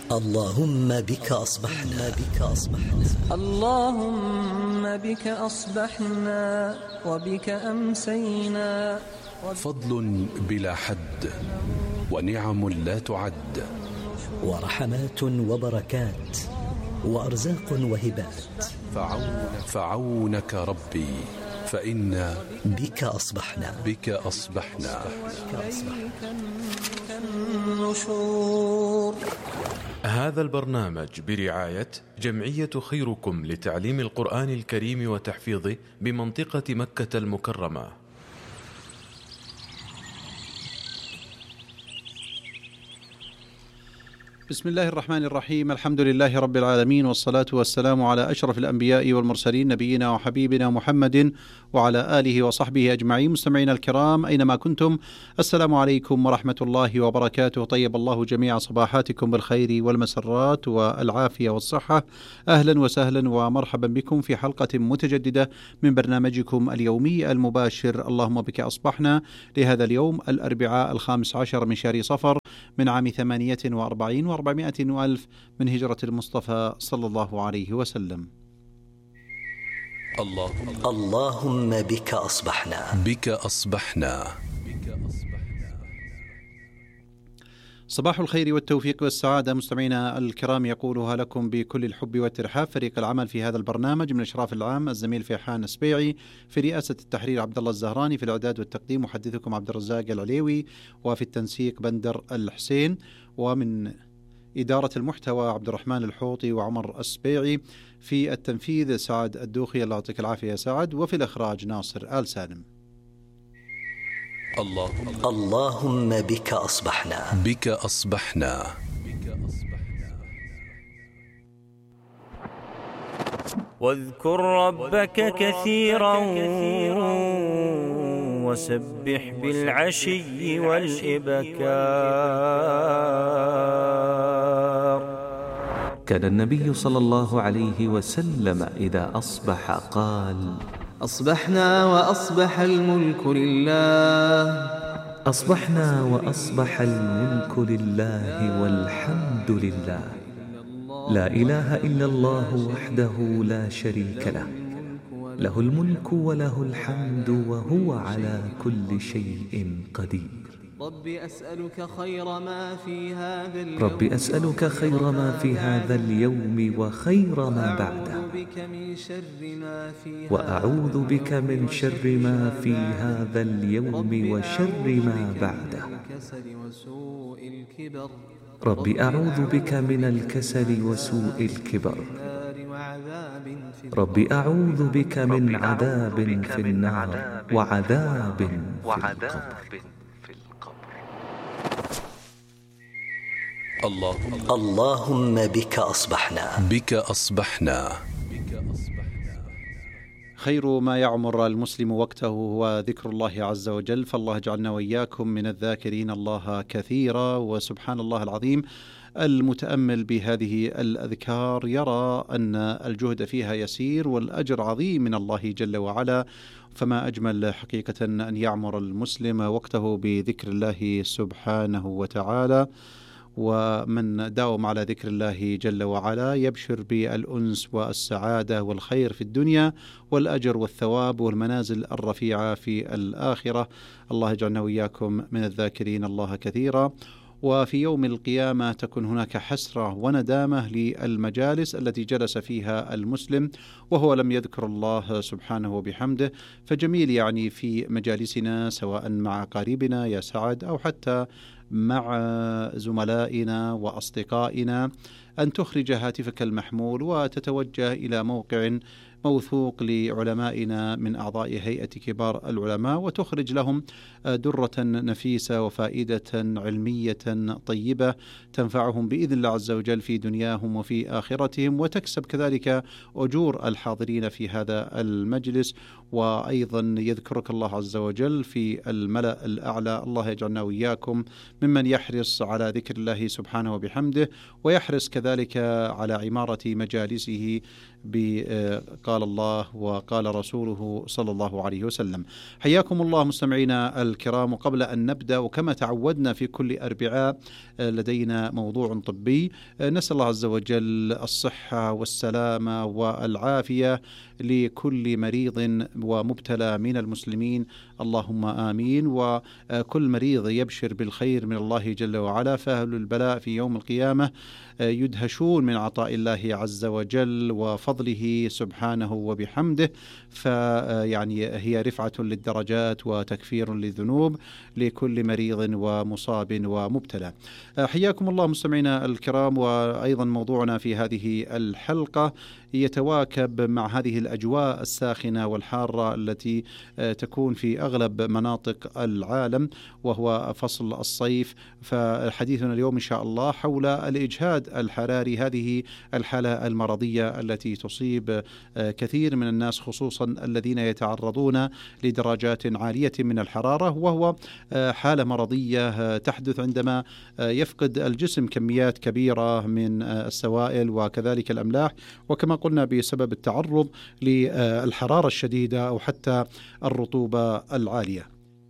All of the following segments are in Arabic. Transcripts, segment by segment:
اللهم بك أصبحنا اللهم بك أصبحنا وبك أمسينا. فضل بلا حد ونعم لا تعد، ورحمات وبركات وأرزاق وهبات. فعونك ربي فإنا بك أصبحنا النشور. هذا البرنامج برعاية جمعية خيركم لتعليم القرآن الكريم وتحفيظه بمنطقة مكة المكرمة. بسم الله الرحمن الرحيم. الحمد لله رب العالمين، والصلاة والسلام على أشرف الأنبياء والمرسلين، نبينا وحبيبنا محمد وعلى آله وصحبه أجمعين. مستمعينا الكرام أينما كنتم، السلام عليكم ورحمة الله وبركاته. طيب الله جميع صباحاتكم بالخير والمسرات والعافية والصحة. أهلا وسهلا ومرحبا بكم في حلقة متجددة من برنامجكم اليومي المباشر اللهم بك أصبحنا، لهذا اليوم الأربعاء 15 من شهر صفر من عام 48 و400 ألف من هجرة المصطفى صلى الله عليه وسلم. اللهم بك أصبحنا. صباح الخير والتوفيق والسعادة مستمعينا الكرام، يقولها لكم بكل الحب والترحاب فريق العمل في هذا البرنامج، من الإشراف العام الزميل فيحان السبيعي، في رئاسة التحرير عبد الله الزهراني، في الإعداد والتقديم محدثكم عبد الرزاق العليوي، وفي التنسيق بندر الحسين، ومن إدارة المحتوى عبد الرحمن الحوطي وعمر السبيعي، في التنفيذ سعد الدوخي، الله يعطيك العافية يا سعد، وفي الإخراج ناصر آل سالم. اللهم بك أصبحنا. واذكر ربك كثيرا وسبح بالعشي والإبكار. كان النبي صلى الله عليه وسلم إذا أصبح قال: أصبحنا وأصبح الملك لله. أصبحنا وأصبح الملك لله والحمد لله، لا إله إلا الله وحده لا شريك له، له الملك وله الحمد وهو على كل شيء قدير. ربي أسألك خير ما في هذا اليوم وخير ما بعده، وأعوذ بك من شر ما في هذا اليوم وشر ما بعده. ربي أعوذ بك من الكسل وسوء الكبر. ربي أعوذ بك من عذاب في النار وعذاب في القبر. اللهم بك أصبحنا. خير ما يعمر المسلم وقته هو ذكر الله عز وجل، فالله يجعلنا وإياكم من الذاكرين الله كثيرا. وسبحان الله العظيم، المتأمل بهذه الأذكار يرى أن الجهد فيها يسير والأجر عظيم من الله جل وعلا. فما أجمل حقيقة أن يعمر المسلم وقته بذكر الله سبحانه وتعالى. ومن داوم على ذكر الله جل وعلا يبشر بالأنس والسعادة والخير في الدنيا والأجر والثواب والمنازل الرفيعة في الآخرة. الله يجعلنا وإياكم من الذاكرين الله كثيرا. وفي يوم القيامة تكون هناك حسرة وندامة للمجالس التي جلس فيها المسلم وهو لم يذكر الله سبحانه وبحمده. فجميل يعني في مجالسنا سواء مع قريبنا يا سعد أو حتى مع زملائنا وأصدقائنا أن تخرج هاتفك المحمول وتتوجه إلى موقع موثوق لعلمائنا من أعضاء هيئة كبار العلماء، وتخرج لهم درة نفيسة وفائدة علمية طيبة تنفعهم بإذن الله عز وجل في دنياهم وفي آخرتهم، وتكسب كذلك أجور الحاضرين في هذا المجلس. وأيضا يذكرك الله عز وجل في الملأ الأعلى. الله يجعلنا وإياكم ممن يحرص على ذكر الله سبحانه وبحمده، ويحرص كذلك على عمارة مجالسه قال الله وقال رسوله صلى الله عليه وسلم. حياكم الله مستمعينا الكرام، وقبل أن نبدأ وكما تعودنا في كل أربعاء لدينا موضوع طبي، نسأل الله عز وجل الصحة والسلامة والعافية لكل مريض ومبتلى من المسلمين، اللهم آمين. وكل مريض يبشر بالخير من الله جل وعلا، فأهل البلاء في يوم القيامة يدهشون من عطاء الله عز وجل وفضله سبحانه وبحمده، فيعني هي رفعة للدرجات وتكفير للذنوب لكل مريض ومصاب ومبتلى. حياكم الله مستمعينا الكرام، وأيضا موضوعنا في هذه الحلقة يتواكب مع هذه الأجواء الساخنة والحارة التي تكون في أغلب مناطق العالم، وهو فصل الصيف. فحديثنا اليوم إن شاء الله حول الإجهاد الحراري، هذه الحالة المرضية التي تصيب كثير من الناس، خصوصا الذين يتعرضون لدرجات عالية من الحرارة، وهو حالة مرضية تحدث عندما يفقد الجسم كميات كبيرة من السوائل وكذلك الأملاح، وكما قلنا بسبب التعرض للحرارة الشديدة أو حتى الرطوبة العالية.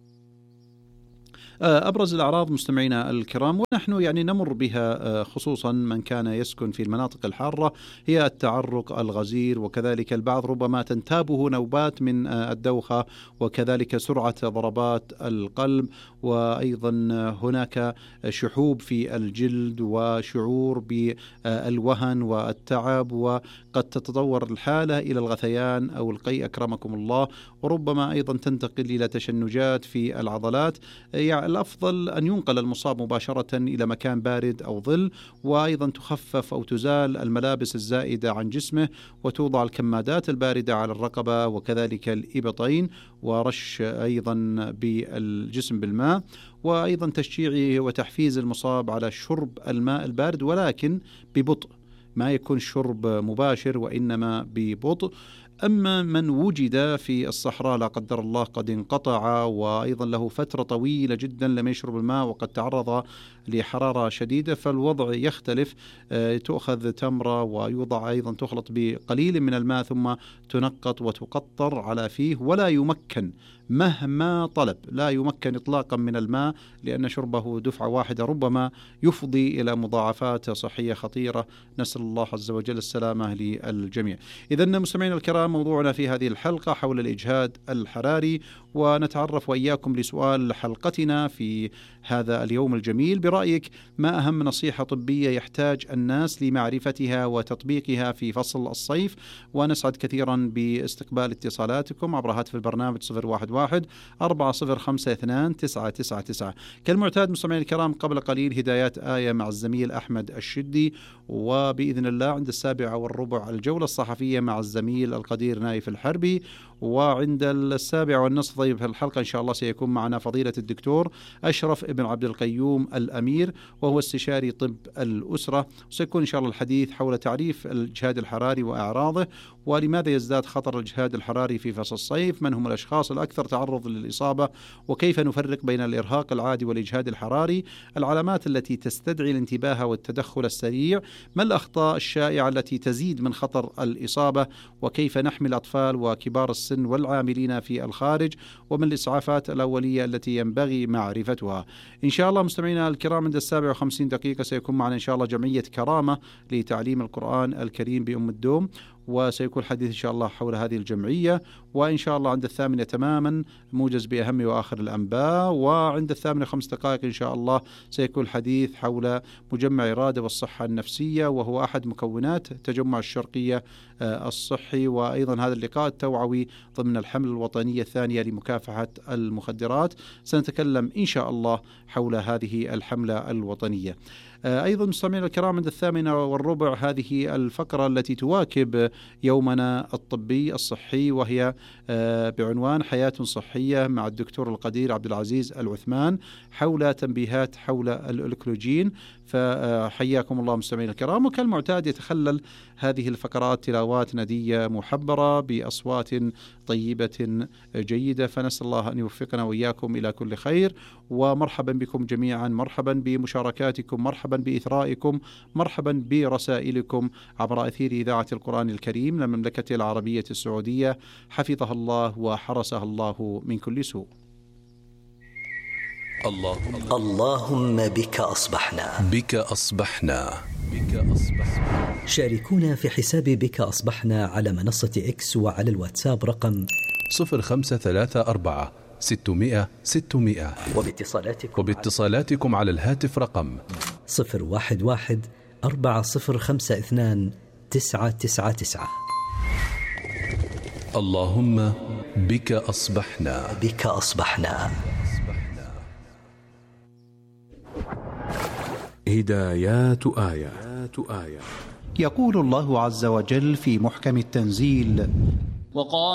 أبرز الأعراض مستمعينا الكرام ونحن يعني نمر بها خصوصا من كان يسكن في المناطق الحارة، هي التعرق، الغزير، وكذلك البعض ربما تنتابه نوبات من الدوخة، وكذلك سرعة ضربات القلب، وأيضا هناك شحوب في الجلد وشعور بالوهن والتعب، وقد تتطور الحالة إلى الغثيان أو القيء أكرمكم الله، وربما أيضا تنتقل إلى تشنجات في العضلات. الأفضل أن ينقل المصاب مباشرة إلى مكان بارد أو ظل، وأيضا تخفف أو تزال الملابس الزائدة عن جسمه، وتوضع الكمادات الباردة على الرقبة وكذلك الإبطين، ورش أيضا بالجسم بالماء، وأيضا تشجيع وتحفيز المصاب على شرب الماء البارد، ولكن ببطء، ما يكون شرب مباشر وإنما ببطء. أما من وجد في الصحراء لا قدر الله قد انقطع وأيضا له فترة طويلة جدا لم يشرب الماء وقد تعرض لحرارة شديدة، فالوضع يختلف. تؤخذ تمرة ويوضع أيضا تخلط بقليل من الماء ثم تنقط وتقطر على فيه، ولا يمكن مهما طلب، لا يمكن إطلاقا من الماء، لأن شربه دفعة واحدة ربما يفضي إلى مضاعفات صحية خطيرة، نسأل الله عز وجل السلامة للجميع. إذن مستمعينا الكرام، موضوعنا في هذه الحلقة حول الإجهاد الحراري، ونتعرف وإياكم لسؤال حلقتنا في هذا اليوم الجميل: برأيك ما أهم نصيحة طبية يحتاج الناس لمعرفتها وتطبيقها في فصل الصيف؟ ونسعد كثيرا باستقبال اتصالاتكم عبر هاتف البرنامج 011-405-299. كالمعتاد مستمعين الكرام، قبل قليل هدايات آية مع الزميل أحمد الشدي، وبإذن الله عند 7:15 الجولة الصحفية مع الزميل القدير نايف الحربي، وعند 7:15 في الحلقة إن شاء الله سيكون معنا فضيلة الدكتور أشرف ابن عبد القيوم الأمير، وهو استشاري طب الأسرة. سيكون إن شاء الله الحديث حول تعريف الإجهاد الحراري وأعراضه، ولماذا يزداد خطر الإجهاد الحراري في فصل الصيف، من هم الأشخاص الأكثر تعرض للإصابة، وكيف نفرق بين الإرهاق العادي والإجهاد الحراري، العلامات التي تستدعي الانتباه والتدخل السريع، ما الأخطاء الشائعة التي تزيد من خطر الإصابة، وكيف نحمي الأطفال وكبار السن والعاملين في الخارج، ومن الإسعافات الأولية التي ينبغي معرفتها. إن شاء الله مستمعينا الكرام، عند 7:50 سيكون معنا إن شاء الله جمعية كرامة لتعليم القرآن الكريم بأم الدوم، وسيكون حديث إن شاء الله حول هذه الجمعية. وإن شاء الله عند 8 تماما موجز بأهم وآخر الأنباء، وعند 8:05 إن شاء الله سيكون الحديث حول مجمع إرادة والصحة النفسية، وهو أحد مكونات تجمع الشرقية الصحي، وأيضا هذا اللقاء التوعوي ضمن الحملة الوطنية الثانية لمكافحة المخدرات. سنتكلم إن شاء الله حول هذه الحملة الوطنية. أيضا مستمعينا الكرام، عند 8:15 هذه الفقرة التي تواكب يومنا الطبي الصحي، وهي بعنوان حياة صحية مع الدكتور القدير عبد العزيز العثمان حول تنبيهات حول الألكلوجين. فحياكم الله مستمعين الكرام. وكالمعتاد يتخلل هذه الفقرات تلاوات ندية محبرة بأصوات طيبة جيدة، فنسأل الله أن يوفقنا وإياكم إلى كل خير. ومرحبا بكم جميعا، مرحبا بمشاركاتكم، مرحبا بإثرائكم، مرحبا برسائلكم عبر أثير إذاعة القرآن الكريم للمملكة العربية السعودية، حفظها الله وحرسها الله من كل سوء. اللهم بك أصبحنا. بك أصبحنا. شاركونا في حساب بك أصبحنا على منصة إكس وعلى الواتساب رقم 0534 600 600. وباتصالاتكم على الهاتف رقم 011 4052 999. اللهم بك أصبحنا. بك أصبحنا. هدايات آية. يقول الله عز وجل في محكم التنزيل: